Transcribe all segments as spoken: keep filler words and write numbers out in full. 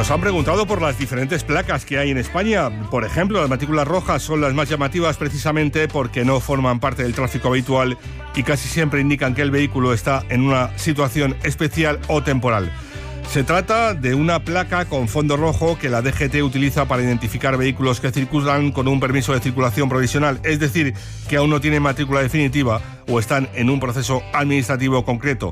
Nos han preguntado por las diferentes placas que hay en España. Por ejemplo, las matrículas rojas son las más llamativas precisamente porque no forman parte del tráfico habitual y casi siempre indican que el vehículo está en una situación especial o temporal. Se trata de una placa con fondo rojo que la D G T utiliza para identificar vehículos que circulan con un permiso de circulación provisional, es decir, que aún no tienen matrícula definitiva o están en un proceso administrativo concreto.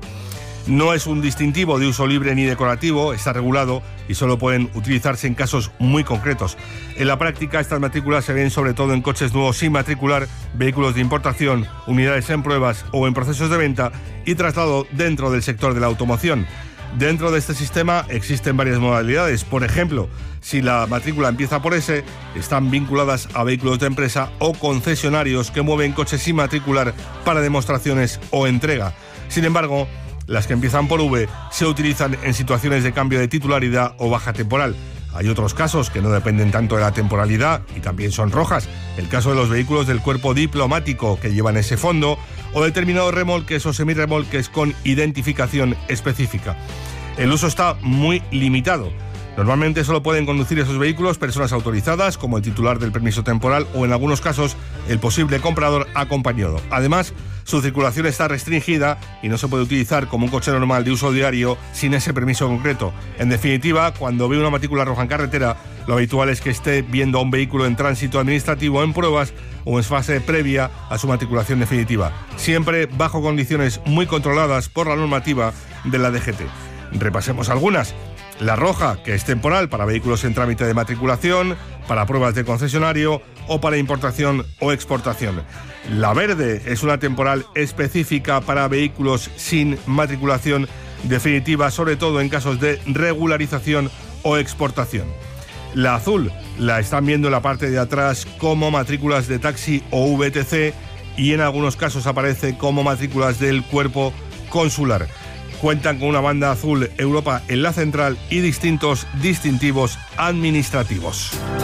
No es un distintivo de uso libre ni decorativo, está regulado y solo pueden utilizarse en casos muy concretos. En la práctica, estas matrículas se ven sobre todo en coches nuevos sin matricular, vehículos de importación, unidades en pruebas o en procesos de venta y traslado dentro del sector de la automoción. Dentro de este sistema existen varias modalidades. Por ejemplo, si la matrícula empieza por S, están vinculadas a vehículos de empresa o concesionarios que mueven coches sin matricular para demostraciones o entrega. Sin embargo, las que empiezan por V se utilizan en situaciones de cambio de titularidad o baja temporal. Hay otros casos que no dependen tanto de la temporalidad y también son rojas. El caso de los vehículos del cuerpo diplomático que llevan ese fondo o determinados remolques o semirremolques con identificación específica. El uso está muy limitado. Normalmente solo pueden conducir esos vehículos personas autorizadas, como el titular del permiso temporal o en algunos casos el posible comprador acompañado. Además, su circulación está restringida y no se puede utilizar como un coche normal de uso diario sin ese permiso concreto. En definitiva, cuando ve una matrícula roja en carretera, lo habitual es que esté viendo a un vehículo en tránsito administrativo en pruebas o en fase previa a su matriculación definitiva, siempre bajo condiciones muy controladas por la normativa de la D G T. Repasemos algunas. La roja, que es temporal para vehículos en trámite de matriculación, para pruebas de concesionario o para importación o exportación. La verde es una temporal específica para vehículos sin matriculación definitiva, sobre todo en casos de regularización o exportación. La azul la están viendo en la parte de atrás como matrículas de taxi o V T C y en algunos casos aparece como matrículas del cuerpo consular. Cuentan con una banda azul Europa en la central y distintos distintivos administrativos.